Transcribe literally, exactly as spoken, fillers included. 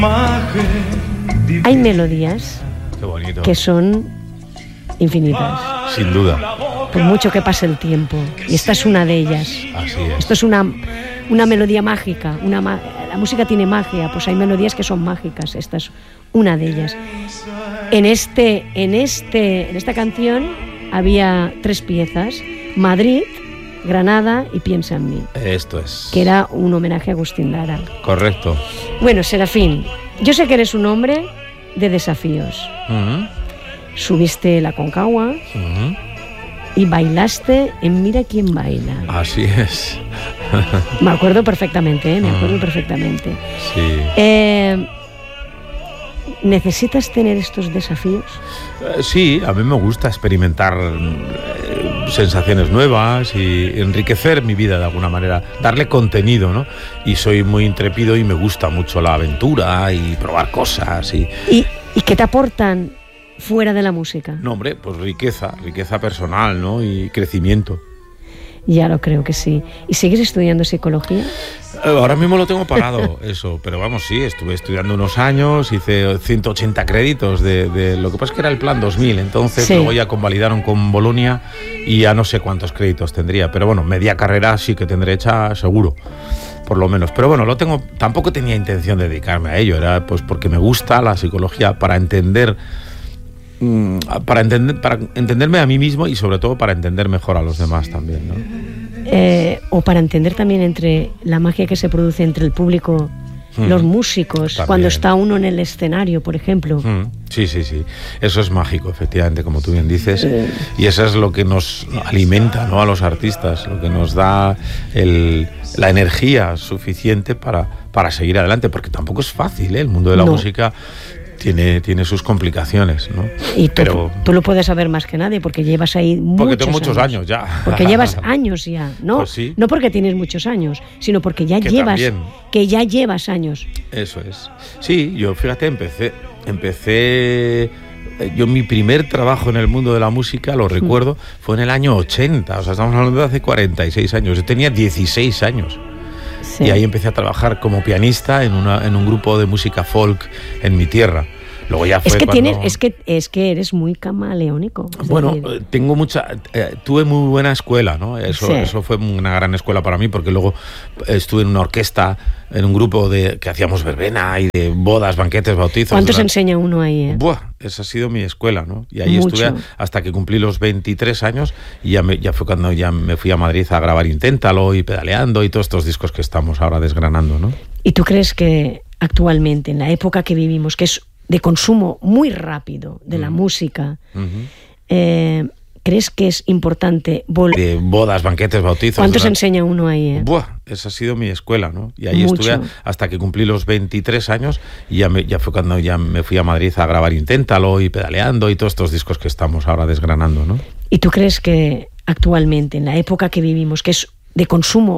Hay melodías Qué bonito. que son infinitas, Sin duda. por mucho que pase el tiempo. Y esta es una de ellas. Así es. Esto es una, una melodía mágica. Una ma- la música tiene magia, pues hay melodías que son mágicas. Esta es una de ellas. En, este, en, este, en esta canción había tres piezas: Madrid, Granada y Piensa en mí, Esto es. que era un homenaje a Agustín Lara. Correcto. Bueno, Serafín, yo sé que eres un hombre de desafíos. Uh-huh. Subiste la Concagua Uh-huh. y bailaste en Mira quién baila. Así es. Me acuerdo perfectamente, ¿eh? me acuerdo perfectamente. Sí. Eh, ¿Necesitas tener estos desafíos? Eh, Sí, a mí me gusta experimentar eh, sensaciones nuevas y enriquecer mi vida de alguna manera, darle contenido, ¿no? Y soy muy intrépido y me gusta mucho la aventura y probar cosas y... ¿Y, y qué te aportan fuera de la música? No, hombre, pues riqueza, riqueza personal, ¿no? Y crecimiento. Ya lo creo que sí. ¿Y sigues estudiando psicología? Eh, Ahora mismo lo tengo parado, eso, pero vamos, sí, estuve estudiando unos años, hice ciento ochenta créditos de, de lo que pasa es que era el plan dos mil, entonces Sí. luego ya convalidaron con Bolonia y ya no sé cuántos créditos tendría, pero bueno, media carrera sí que tendré hecha seguro, por lo menos. Pero bueno, lo tengo, tampoco tenía intención de dedicarme a ello, era pues porque me gusta la psicología para entender mm, para entender para entenderme a mí mismo y sobre todo para entender mejor a los demás también, ¿no? Eh, o para entender también entre la magia que se produce entre el público, Mm. los músicos, También. cuando está uno en el escenario, por ejemplo. Mm, Sí, sí, sí. Eso es mágico, efectivamente, como tú bien dices. Eh. Y eso es lo que nos alimenta, ¿no? A los artistas, lo que nos da el, la energía suficiente para, para seguir adelante, porque tampoco es fácil, ¿eh? El mundo de la No. música tiene, tiene sus complicaciones, ¿no? Y tú, Pero tú lo puedes saber más que nadie, porque llevas ahí muchos porque tengo muchos años, ya. Porque llevas años ya, ¿no? Pues sí. No porque tienes muchos años, sino porque ya Que llevas, también. que ya llevas años. Eso es. Sí, yo, fíjate, empecé, empecé, eh, yo mi primer trabajo en el mundo de la música, lo recuerdo, fue en el año ochenta, o sea, estamos hablando de hace cuarenta y seis años, yo tenía dieciséis años. Sí. Y ahí empecé a trabajar como pianista en, una, en un grupo de música folk en mi tierra. Luego ya fue Es que cuando... tienes, es que es que eres muy camaleónico. Es Bueno, decir, eh, tengo mucha, eh, tuve muy buena escuela, ¿no? Eso, Sí. eso fue una gran escuela para mí, porque luego estuve en una orquesta, en un grupo de que hacíamos verbena y de bodas, banquetes, bautizos. ¿cuánto se durante- enseña uno ahí? eh? Buah, esa ha sido mi escuela, ¿no? Y ahí Mucho. estuve hasta que cumplí los veintitrés años y ya, me, ya fue cuando ya me fui a Madrid a grabar Inténtalo y Pedaleando y todos estos discos que estamos ahora desgranando, ¿no? ¿Y tú crees que actualmente, en la época que vivimos, que es de consumo muy rápido de la Mm. música, Ujú. eh, crees que es importante volver? De bodas, banquetes, bautizos. ¿Cuánto se durante- enseña uno ahí? eh? Buah, esa ha sido mi escuela, ¿no? Y ahí Mucho. estuve hasta que cumplí los veintitrés años y ya, me, ya fue cuando ya me fui a Madrid a grabar Inténtalo y Pedaleando y todos estos discos que estamos ahora desgranando, ¿no? ¿Y tú crees que actualmente, en la época que vivimos, que es de consumo